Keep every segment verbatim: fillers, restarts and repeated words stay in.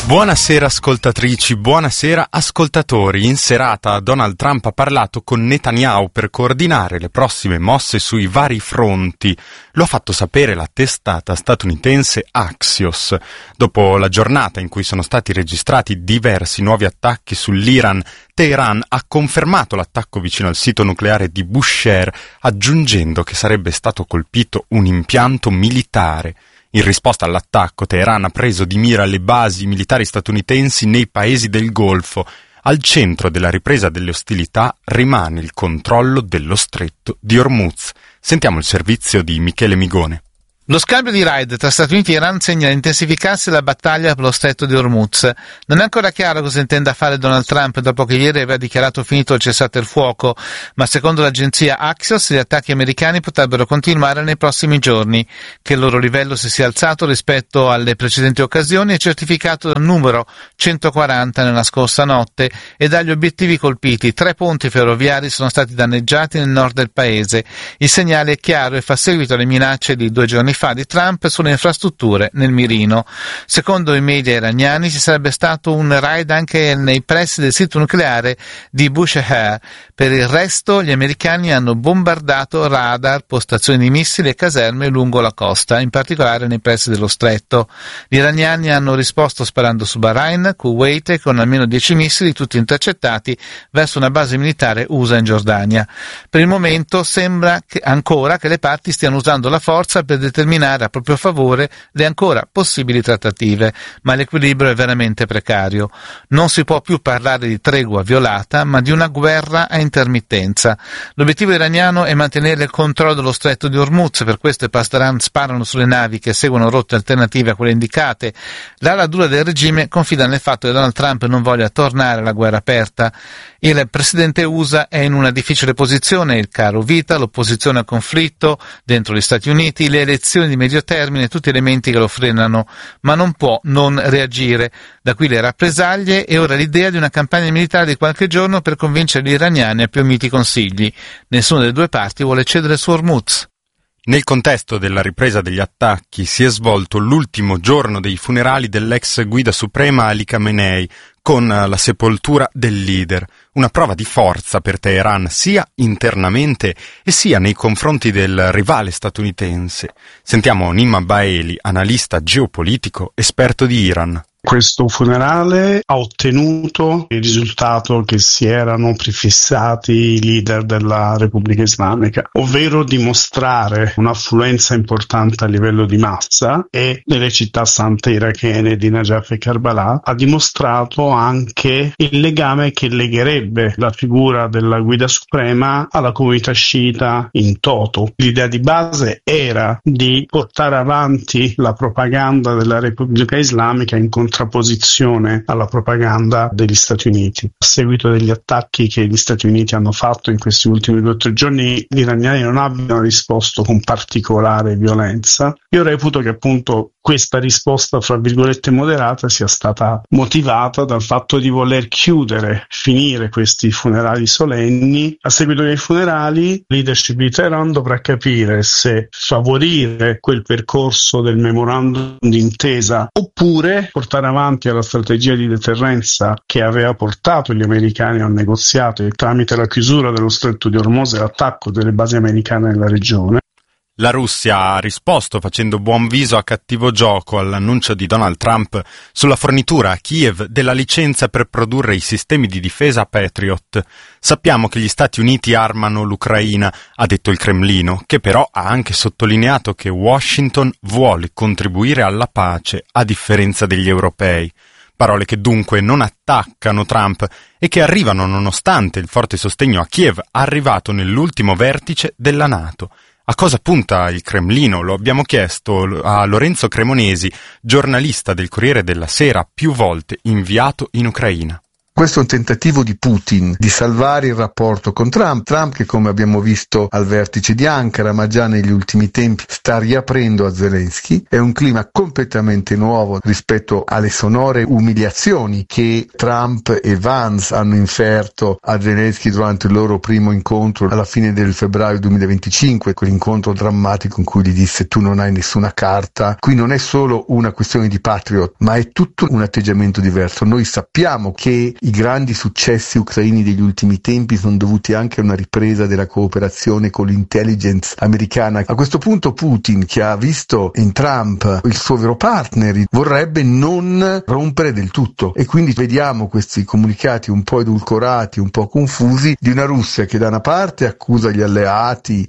Buonasera ascoltatrici, buonasera ascoltatori. In serata Donald Trump ha parlato con Netanyahu per coordinare le prossime mosse sui vari fronti. Lo ha fatto sapere la testata statunitense Axios. Dopo la giornata in cui sono stati registrati diversi nuovi attacchi sull'Iran, Teheran ha confermato l'attacco vicino al sito nucleare di Bushehr, aggiungendo che sarebbe stato colpito un impianto militare. In risposta all'attacco, Teheran ha preso di mira le basi militari statunitensi nei paesi del Golfo. Al centro della ripresa delle ostilità rimane il controllo dello stretto di Hormuz. Sentiamo il servizio di Michele Migone. Lo scambio di raid tra Stati Uniti e Iran segna l'intensificarsi della battaglia per lo stretto di Hormuz. Non è ancora chiaro cosa intenda fare Donald Trump dopo che ieri aveva dichiarato finito il cessate il fuoco, ma secondo l'agenzia Axios gli attacchi americani potrebbero continuare nei prossimi giorni. Che il loro livello si sia alzato rispetto alle precedenti occasioni è certificato dal numero centoquaranta nella scorsa notte e dagli obiettivi colpiti. Tre ponti ferroviari sono stati danneggiati nel nord del paese. Il segnale è chiaro e fa seguito alle minacce di due giorni fa di Trump sulle infrastrutture nel mirino. Secondo i media iraniani ci sarebbe stato un raid anche nei pressi del sito nucleare di Bushehr. Per il resto gli americani hanno bombardato radar, postazioni di missili e caserme lungo la costa, in particolare nei pressi dello stretto. Gli iraniani hanno risposto sparando su Bahrain, Kuwait e con almeno dieci missili, tutti intercettati verso una base militare U S A in Giordania. Per il momento sembra che ancora che le parti stiano usando la forza per determinare a proprio favore le ancora possibili trattative, ma l'equilibrio è veramente precario. Non si può più parlare di tregua violata, ma di una guerra a intermittenza. L'obiettivo iraniano è mantenere il controllo dello stretto di Hormuz, per questo i Pasdaran sparano sulle navi che seguono rotte alternative a quelle indicate. L'ala dura del regime confida nel fatto che Donald Trump non voglia tornare alla guerra aperta. Il presidente U S A è in una difficile posizione, il caro vita, l'opposizione al conflitto dentro gli Stati Uniti, le elezioni di medio termine, tutti elementi che lo frenano, ma non può non reagire. Da qui le rappresaglie e ora l'idea di una campagna militare di qualche giorno per convincere gli iraniani a più miti consigli. Nessuna delle due parti vuole cedere su Hormuz. Nel contesto della ripresa degli attacchi si è svolto l'ultimo giorno dei funerali dell'ex guida suprema Ali Khamenei, con la sepoltura del leader, una prova di forza per Teheran sia internamente e sia nei confronti del rivale statunitense. Sentiamo Nima Baeli, analista geopolitico, esperto di Iran. Questo funerale ha ottenuto il risultato che si erano prefissati i leader della Repubblica Islamica, ovvero dimostrare un'affluenza importante a livello di massa, e nelle città sante irachene di Najaf e Karbala ha dimostrato anche il legame che legherebbe la figura della guida suprema alla comunità sciita in toto. L'idea di base era di portare avanti la propaganda della Repubblica Islamica in contrapposizione alla propaganda degli Stati Uniti. A seguito degli attacchi che gli Stati Uniti hanno fatto in questi ultimi due o tre giorni, gli iraniani non abbiano risposto con particolare violenza. Io reputo che appunto questa risposta, fra virgolette, moderata sia stata motivata dal fatto di voler chiudere, finire questi funerali solenni. A seguito dei funerali, la leadership di Teheran dovrà capire se favorire quel percorso del memorandum d'intesa oppure portare avanti la strategia di deterrenza che aveva portato gli americani a un negoziato tramite la chiusura dello stretto di Hormuz e l'attacco delle basi americane nella regione. La Russia ha risposto facendo buon viso a cattivo gioco all'annuncio di Donald Trump sulla fornitura a Kiev della licenza per produrre i sistemi di difesa Patriot. Sappiamo che gli Stati Uniti armano l'Ucraina, ha detto il Cremlino, che però ha anche sottolineato che Washington vuole contribuire alla pace, a differenza degli europei. Parole che dunque non attaccano Trump e che arrivano nonostante il forte sostegno a Kiev arrivato nell'ultimo vertice della NATO. A cosa punta il Cremlino? Lo abbiamo chiesto a Lorenzo Cremonesi, giornalista del Corriere della Sera, più volte inviato in Ucraina. Questo è un tentativo di Putin di salvare il rapporto con Trump, Trump che, come abbiamo visto al vertice di Ankara, ma già negli ultimi tempi, sta riaprendo a Zelensky. È un clima completamente nuovo rispetto alle sonore umiliazioni che Trump e Vance hanno inferto a Zelensky durante il loro primo incontro alla fine del febbraio duemilaventicinque, quell'incontro drammatico in cui gli disse: tu non hai nessuna carta. Qui non è solo una questione di patriot, ma è tutto un atteggiamento diverso. Noi sappiamo che i grandi successi ucraini degli ultimi tempi sono dovuti anche a una ripresa della cooperazione con l'intelligence americana. A questo punto Putin, che ha visto in Trump il suo vero partner, vorrebbe non rompere del tutto, e quindi vediamo questi comunicati un po' edulcorati, un po' confusi, di una Russia che da una parte accusa gli alleati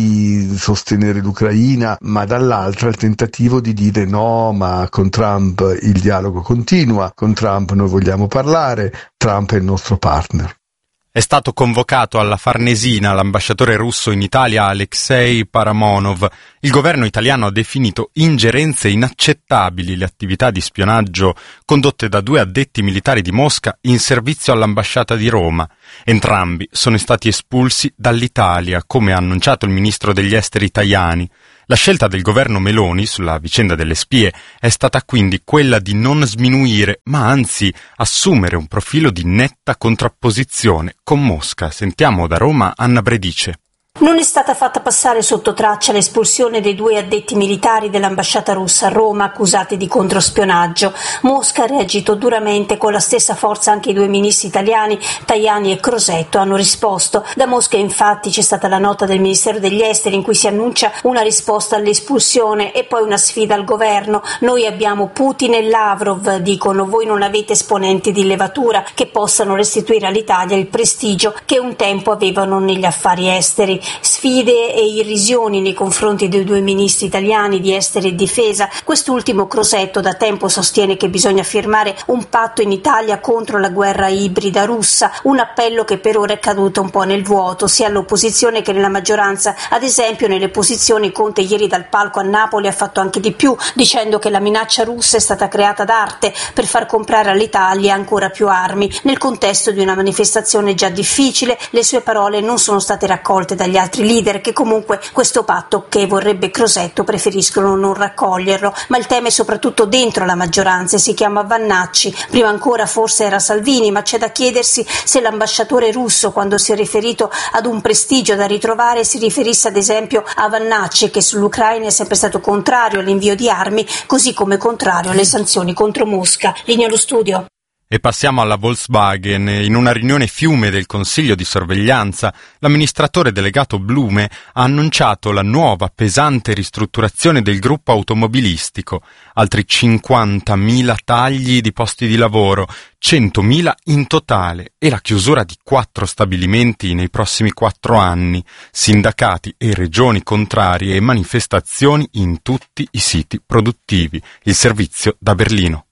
di sostenere l'Ucraina, ma dall'altra il tentativo di dire no, ma con Trump il dialogo continua, con Trump noi vogliamo parlare, Trump è il nostro partner. È stato convocato alla Farnesina l'ambasciatore russo in Italia Alexei Paramonov. Il governo italiano ha definito ingerenze inaccettabili le attività di spionaggio condotte da due addetti militari di Mosca in servizio all'ambasciata di Roma. Entrambi sono stati espulsi dall'Italia, come ha annunciato il ministro degli esteri Tajani. La scelta del governo Meloni sulla vicenda delle spie è stata quindi quella di non sminuire, ma anzi assumere un profilo di netta contrapposizione con Mosca. Sentiamo da Roma Anna Bredice. Non è stata fatta passare sotto traccia l'espulsione dei due addetti militari dell'ambasciata russa a Roma accusati di controspionaggio. Mosca ha reagito duramente, con la stessa forza anche i due ministri italiani, Tajani e Crosetto, hanno risposto. Da Mosca infatti c'è stata la nota del Ministero degli Esteri in cui si annuncia una risposta all'espulsione e poi una sfida al governo. Noi abbiamo Putin e Lavrov, dicono, voi non avete esponenti di levatura che possano restituire all'Italia il prestigio che un tempo avevano negli affari esteri. Sfide e irrisioni nei confronti dei due ministri italiani di esteri e difesa. Quest'ultimo, Crosetto, da tempo sostiene che bisogna firmare un patto in Italia contro la guerra ibrida russa, un appello che per ora è caduto un po' nel vuoto, sia all'opposizione che nella maggioranza. Ad esempio, nelle posizioni Conte ieri dal palco a Napoli ha fatto anche di più, dicendo che la minaccia russa è stata creata d'arte per far comprare all'Italia ancora più armi. Nel contesto di una manifestazione già difficile, le sue parole non sono state raccolte dagli altri leader, che comunque questo patto, che vorrebbe Crosetto, preferiscono non raccoglierlo. Ma il tema è soprattutto dentro la maggioranza e si chiama Vannacci. Prima ancora forse era Salvini, ma c'è da chiedersi se l'ambasciatore russo, quando si è riferito ad un prestigio da ritrovare, si riferisse ad esempio a Vannacci, che sull'Ucraina è sempre stato contrario all'invio di armi, così come contrario alle sanzioni contro Mosca. Linea allo studio. E passiamo alla Volkswagen. In una riunione fiume del Consiglio di sorveglianza, l'amministratore delegato Blume ha annunciato la nuova pesante ristrutturazione del gruppo automobilistico, altri cinquantamila tagli di posti di lavoro, centomila in totale, e la chiusura di quattro stabilimenti nei prossimi quattro anni, sindacati e regioni contrarie e manifestazioni in tutti i siti produttivi. Il servizio da Berlino.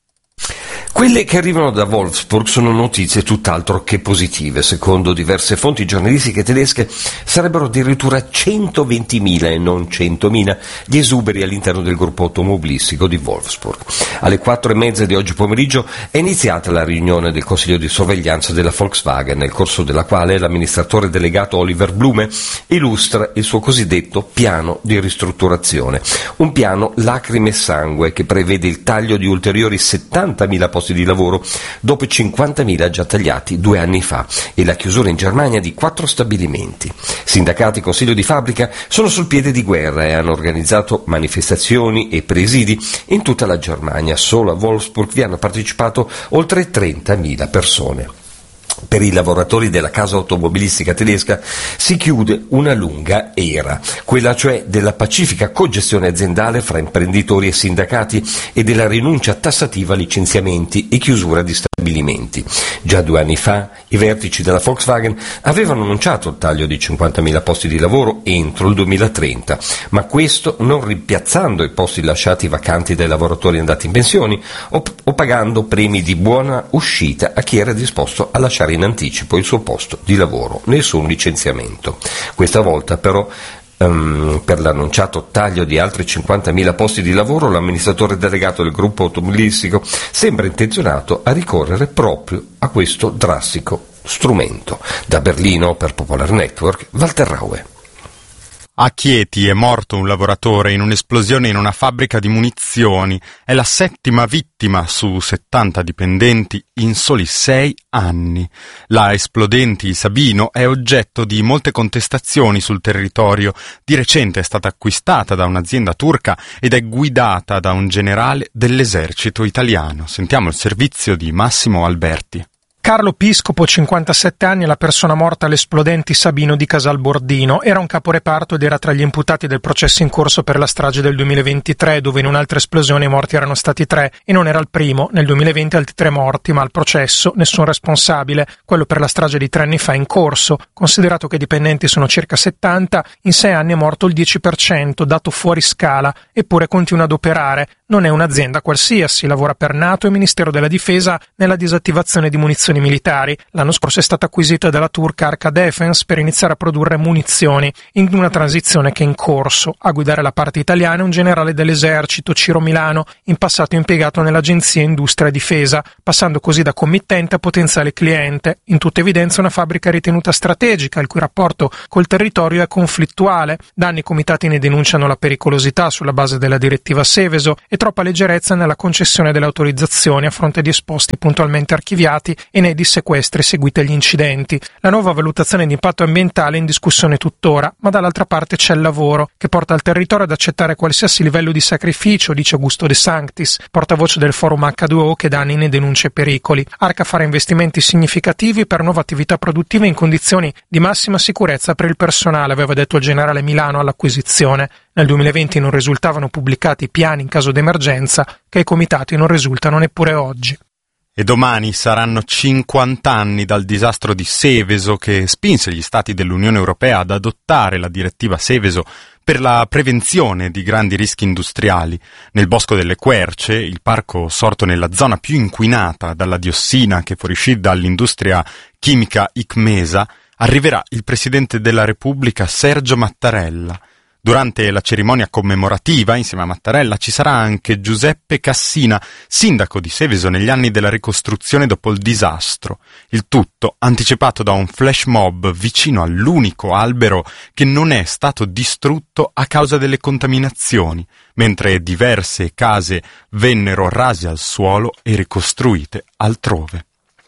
Quelle che arrivano da Wolfsburg sono notizie tutt'altro che positive. Secondo diverse fonti giornalistiche tedesche sarebbero addirittura centoventimila e non centomila gli esuberi all'interno del gruppo automobilistico di Wolfsburg. Alle quattro e mezza di oggi pomeriggio è iniziata la riunione del Consiglio di sorveglianza della Volkswagen, nel corso della quale l'amministratore delegato Oliver Blume illustra il suo cosiddetto piano di ristrutturazione. Un piano lacrime e sangue che prevede il taglio di ulteriori settantamila posti di lavoro dopo i cinquantamila già tagliati due anni fa e la chiusura in Germania di quattro stabilimenti. Sindacati e consiglio di fabbrica sono sul piede di guerra e hanno organizzato manifestazioni e presidi in tutta la Germania. Solo a Wolfsburg vi hanno partecipato oltre trentamila persone. Per i lavoratori della casa automobilistica tedesca si chiude una lunga era, quella cioè della pacifica cogestione aziendale fra imprenditori e sindacati e della rinuncia tassativa a licenziamenti e chiusura di stabilimenti. Già due anni fa i vertici della Volkswagen avevano annunciato il taglio di cinquantamila posti di lavoro entro il duemilatrenta, ma questo non rimpiazzando i posti lasciati vacanti dai lavoratori andati in pensioni o, o pagando premi di buona uscita a chi era disposto a lasciare in anticipo il suo posto di lavoro. Nessun licenziamento. Questa volta però Um, per l'annunciato taglio di altri cinquantamila posti di lavoro, l'amministratore delegato del gruppo automobilistico sembra intenzionato a ricorrere proprio a questo drastico strumento. Da Berlino, per Popolar Network, Walter Raue. A Chieti è morto un lavoratore in un'esplosione in una fabbrica di munizioni. È la settima vittima su settanta dipendenti in soli sei anni. La Esplodenti Sabino è oggetto di molte contestazioni sul territorio. Di recente è stata acquistata da un'azienda turca ed è guidata da un generale dell'esercito italiano. Sentiamo il servizio di Massimo Alberti. Carlo Piscopo, cinquantasette anni, è la persona morta all'Esplodenti Sabino di Casalbordino. Era un caporeparto ed era tra gli imputati del processo in corso per la strage del duemilaventitré, dove in un'altra esplosione i morti erano stati tre, e non era il primo. Nel duemilaventi altri tre morti, ma al processo nessun responsabile. Quello per la strage di tre anni fa è in corso. Considerato che i dipendenti sono circa settanta, in sei anni è morto il dieci per cento, dato fuori scala, eppure continua ad operare. Non è un'azienda qualsiasi, lavora per NATO e Ministero della Difesa nella disattivazione di munizioni militari. L'anno scorso è stata acquisita dalla turca Arca Defense per iniziare a produrre munizioni, in una transizione che è in corso. A guidare la parte italiana è un generale dell'esercito, Ciro Milano, in passato impiegato nell'agenzia Industria e Difesa, passando così da committente a potenziale cliente. In tutta evidenza una fabbrica ritenuta strategica, il cui rapporto col territorio è conflittuale. Da anni i comitati ne denunciano la pericolosità sulla base della direttiva Seveso e troppa leggerezza nella concessione delle autorizzazioni a fronte di esposti puntualmente archiviati e nei dissequestri seguiti agli incidenti. La nuova valutazione di impatto ambientale è in discussione tuttora, ma dall'altra parte c'è il lavoro, che porta il territorio ad accettare qualsiasi livello di sacrificio, dice Augusto De Sanctis, portavoce del forum acca due o che da anni ne denuncia i pericoli. Arca farà investimenti significativi per nuove attività produttive in condizioni di massima sicurezza per il personale, aveva detto il generale Milano all'acquisizione. Nel duemilaventi non risultavano pubblicati piani in caso d'emergenza, che ai comitati non risultano neppure oggi. E domani saranno cinquanta anni dal disastro di Seveso che spinse gli Stati dell'Unione Europea ad adottare la direttiva Seveso per la prevenzione di grandi rischi industriali. Nel Bosco delle Querce, il parco sorto nella zona più inquinata dalla diossina che fuoriuscì dall'industria chimica Icmesa, arriverà il Presidente della Repubblica Sergio Mattarella. Durante la cerimonia commemorativa, insieme a Mattarella, ci sarà anche Giuseppe Cassina, sindaco di Seveso negli anni della ricostruzione dopo il disastro. Il tutto anticipato da un flash mob vicino all'unico albero che non è stato distrutto a causa delle contaminazioni, mentre diverse case vennero rase al suolo e ricostruite altrove.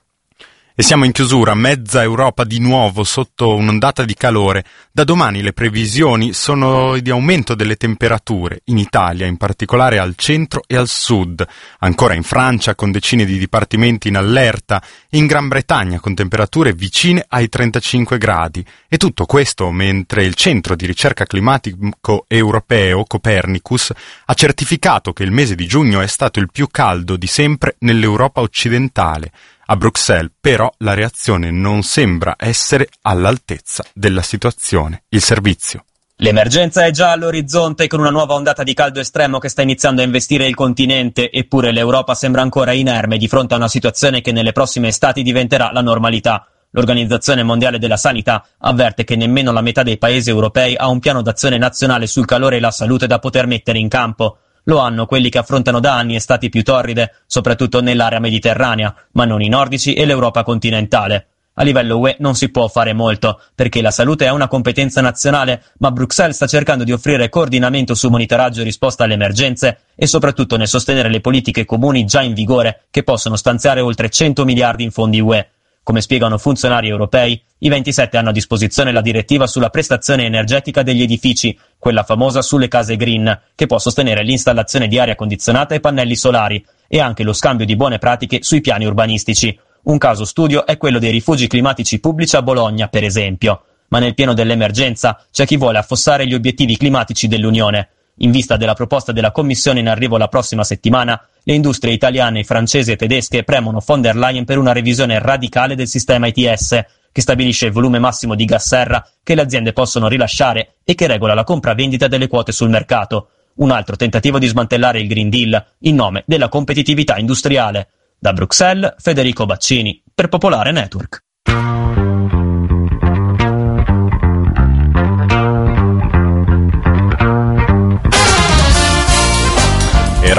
E siamo in chiusura, mezza Europa di nuovo sotto un'ondata di calore. Da domani le previsioni sono di aumento delle temperature, in Italia, in particolare al centro e al sud, ancora in Francia con decine di dipartimenti in allerta, in Gran Bretagna con temperature vicine ai trentacinque gradi. E tutto questo mentre il centro di ricerca climatico europeo, Copernicus, ha certificato che il mese di giugno è stato il più caldo di sempre nell'Europa occidentale. A Bruxelles, però, la reazione non sembra essere all'altezza della situazione. Il servizio. L'emergenza è già all'orizzonte con una nuova ondata di caldo estremo che sta iniziando a investire il continente, eppure l'Europa sembra ancora inerme di fronte a una situazione che nelle prossime estati diventerà la normalità. L'Organizzazione Mondiale della Sanità avverte che nemmeno la metà dei paesi europei ha un piano d'azione nazionale sul calore e la salute da poter mettere in campo. Lo hanno quelli che affrontano da anni estati più torride, soprattutto nell'area mediterranea, ma non i nordici e l'Europa continentale. A livello U E non si può fare molto, perché la salute è una competenza nazionale, ma Bruxelles sta cercando di offrire coordinamento su monitoraggio e risposta alle emergenze e soprattutto nel sostenere le politiche comuni già in vigore, che possono stanziare oltre cento miliardi in fondi U E. Come spiegano funzionari europei, i ventisette hanno a disposizione la direttiva sulla prestazione energetica degli edifici, quella famosa sulle case green, che può sostenere l'installazione di aria condizionata e pannelli solari, e anche lo scambio di buone pratiche sui piani urbanistici. Un caso studio è quello dei rifugi climatici pubblici a Bologna, per esempio. Ma nel pieno dell'emergenza c'è chi vuole affossare gli obiettivi climatici dell'Unione. In vista della proposta della Commissione in arrivo la prossima settimana, le industrie italiane, francesi e tedesche premono von der Leyen per una revisione radicale del sistema E T S, che stabilisce il volume massimo di gas serra che le aziende possono rilasciare e che regola la compravendita delle quote sul mercato. Un altro tentativo di smantellare il Green Deal in nome della competitività industriale. Da Bruxelles, Federico Baccini, per Popolare Network.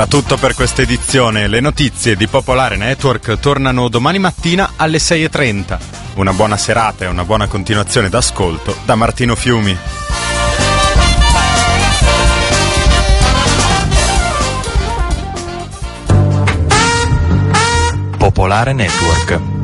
Era tutto per questa edizione. Le notizie di Popolare Network tornano domani mattina alle sei e trenta. Una buona serata e una buona continuazione d'ascolto da Martino Fiumi. Popolare Network.